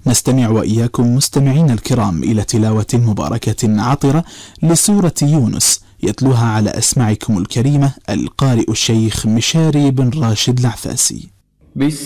نستمع وإياكم مستمعين الكرام إلى تلاوة مباركة عطرة لسورة يونس، يتلوها على أسماعكم الكريمة القارئ الشيخ مشاري بن راشد العفاسي. بسم